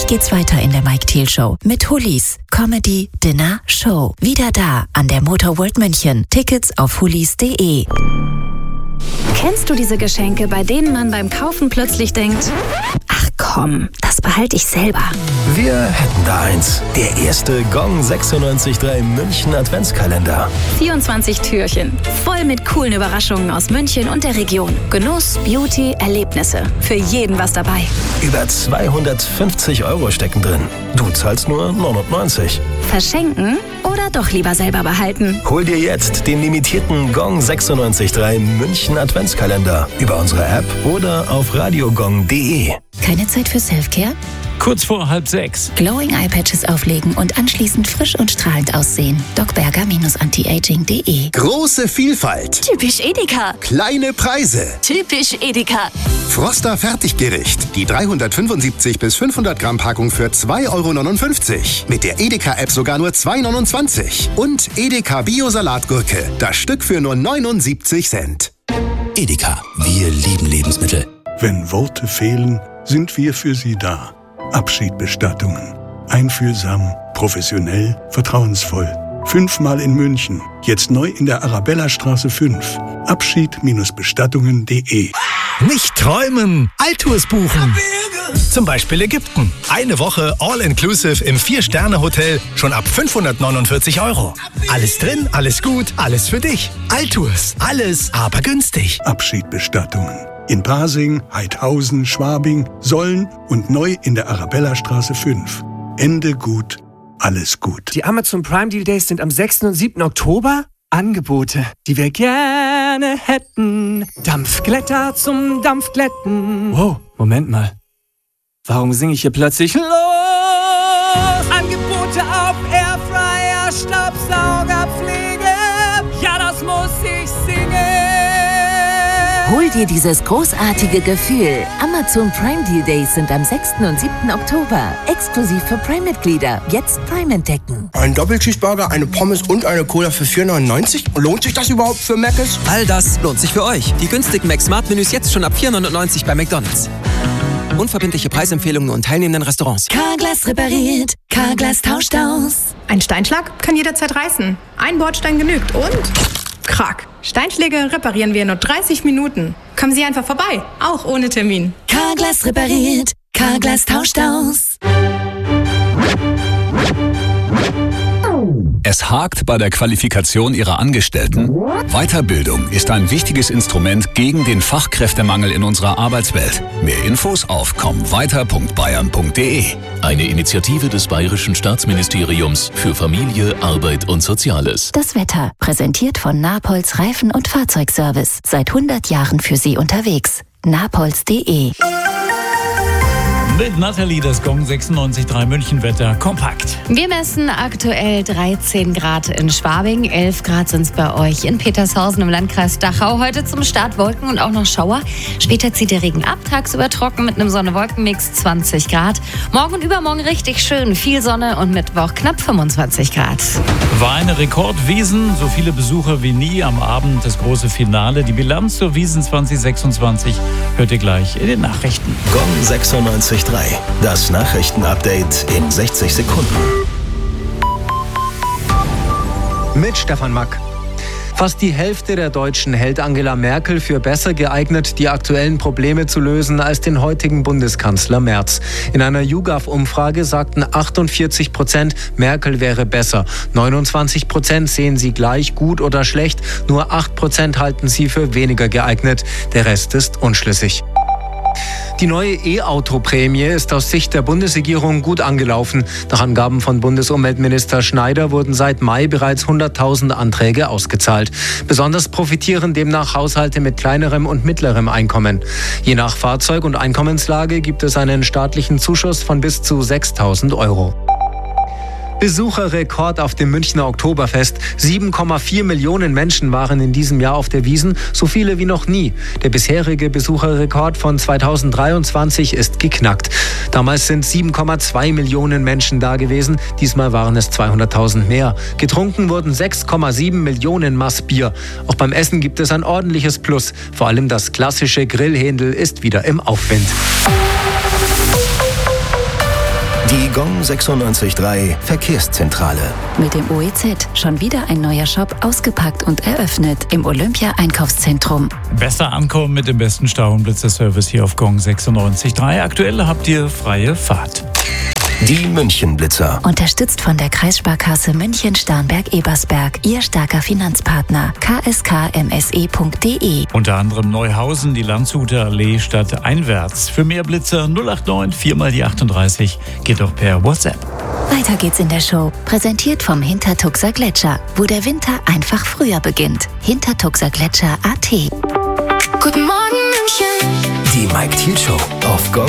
geht's weiter in der Mike Thiel Show mit Hullis Comedy, Dinner, Show. Wieder da an der Motor World München. Tickets auf hullis.de. Kennst du diese Geschenke, bei denen man beim Kaufen plötzlich denkt, ach komm, das behalte ich selber? Wir hätten da eins. Der erste Gong 96.3 München Adventskalender. 24 Türchen, voll mit coolen Überraschungen aus München und der Region. Genuss, Beauty, Erlebnisse. Für jeden was dabei. Über 250 € stecken drin. Du zahlst nur 99. Verschenken oder doch lieber selber behalten? Hol dir jetzt den limitierten Gong 96.3 München Adventskalender über unsere App oder auf radiogong.de. Keine Zeit für Selfcare? Kurz vor 5:30. Glowing Eye Patches auflegen und anschließend frisch und strahlend aussehen. docberger-antiaging.de. Große Vielfalt. Typisch Edeka. Kleine Preise. Typisch Edeka. Froster Fertiggericht. Die 375 bis 500 Gramm Packung für 2,59 €. Mit der Edeka-App sogar nur 2,29 €. Und Edeka Bio-Salatgurke. Das Stück für nur 79 Cent. Edeka. Wir lieben Lebensmittel. Wenn Worte fehlen, sind wir für Sie da. Abschiedbestattungen. Einfühlsam, professionell, vertrauensvoll. 5-mal in München. Jetzt neu in der Arabellastraße 5. Abschied-bestattungen.de. Nicht träumen, Alltours buchen. Zum Beispiel Ägypten. Eine Woche All-Inclusive im 4-Sterne-Hotel schon ab 549 €. Alles drin, alles gut, alles für dich. Alltours. Alles, aber günstig. Abschiedbestattungen. In Pasing, Heidhausen, Schwabing, Solln und neu in der Arabellastraße 5. Ende gut, alles gut. Die Amazon Prime Deal Days sind am 6. und 7. Oktober. Angebote, die wir gerne hätten. Dampfglätter zum Dampfglätten. Wow, Moment mal. Warum singe ich hier plötzlich los? Angebote auf Airfryer, Staubsauger, Pflege. Ja, das muss ich singen. Hol dir dieses großartige Gefühl. Amazon Prime Deal Days sind am 6. und 7. Oktober. Exklusiv für Prime-Mitglieder. Jetzt Prime entdecken. Ein Doppelcheeseburger, eine Pommes und eine Cola für 4,99 €? Lohnt sich das überhaupt für Mc's? All das lohnt sich für euch. Die günstigen Mac-Smart-Menüs jetzt schon ab 4,99 € bei McDonald's. Unverbindliche Preisempfehlungen und teilnehmenden Restaurants. Carglass repariert. Carglass tauscht aus. Ein Steinschlag kann jederzeit reißen. Ein Bordstein genügt und... Krack. Steinschläge reparieren wir in nur 30 Minuten. Kommen Sie einfach vorbei, auch ohne Termin. Carglass repariert. Carglass tauscht aus. Es hakt bei der Qualifikation Ihrer Angestellten? Weiterbildung ist ein wichtiges Instrument gegen den Fachkräftemangel in unserer Arbeitswelt. Mehr Infos auf kommweiter.bayern.de. Eine Initiative des Bayerischen Staatsministeriums für Familie, Arbeit und Soziales. Das Wetter, präsentiert von Napolz Reifen- und Fahrzeugservice. Seit 100 Jahren für Sie unterwegs. napolz.de. Mit Nathalie, das Gong 96.3 München-Wetter kompakt. Wir messen aktuell 13 Grad in Schwabing, 11 Grad sind es bei euch in Petershausen im Landkreis Dachau. Heute zum Start Wolken und auch noch Schauer. Später zieht der Regen ab, tagsüber trocken mit einem Sonne-Wolken-Mix 20 Grad. Morgen und übermorgen richtig schön, viel Sonne und Mittwoch knapp 25 Grad. War eine Rekordwiesn, so viele Besucher wie nie am Abend, das große Finale. Die Bilanz zur Wiesn 2026 hört ihr gleich in den Nachrichten. Gong 96.3. Das Nachrichtenupdate in 60 Sekunden. Mit Stefan Mack. Fast die Hälfte der Deutschen hält Angela Merkel für besser geeignet, die aktuellen Probleme zu lösen, als den heutigen Bundeskanzler Merz. In einer YouGov-Umfrage sagten 48%, Merkel wäre besser. 29% sehen sie gleich gut oder schlecht. Nur 8% halten sie für weniger geeignet. Der Rest ist unschlüssig. Die neue E-Auto-Prämie ist aus Sicht der Bundesregierung gut angelaufen. Nach Angaben von Bundesumweltminister Schneider wurden seit Mai bereits 100.000 Anträge ausgezahlt. Besonders profitieren demnach Haushalte mit kleinerem und mittlerem Einkommen. Je nach Fahrzeug- und Einkommenslage gibt es einen staatlichen Zuschuss von bis zu 6.000 €. Besucherrekord auf dem Münchner Oktoberfest. 7,4 Millionen Menschen waren in diesem Jahr auf der Wiesn, so viele wie noch nie. Der bisherige Besucherrekord von 2023 ist geknackt. Damals sind 7,2 Millionen Menschen da gewesen, diesmal waren es 200.000 mehr. Getrunken wurden 6,7 Millionen Maß Bier. Auch beim Essen gibt es ein ordentliches Plus. Vor allem das klassische Grillhändel ist wieder im Aufwind. Die Gong 96.3 Verkehrszentrale. Mit dem OEZ schon wieder ein neuer Shop ausgepackt und eröffnet im Olympia-Einkaufszentrum. Besser ankommen mit dem besten Stau- und Blitzerservice hier auf Gong 96.3. Aktuell habt ihr freie Fahrt. Die München-Blitzer. Unterstützt von der Kreissparkasse München-Starnberg-Ebersberg, Ihr starker Finanzpartner. kskmse.de. Unter anderem Neuhausen, die Landshuter Allee stadteinwärts. Für mehr Blitzer 089 4 mal die 38. Geht auch per WhatsApp. Weiter geht's in der Show. Präsentiert vom Hintertuxer Gletscher, wo der Winter einfach früher beginnt. Hintertuxergletscher.at. Guten Morgen, München. Die Mike Thiel Show auf Gong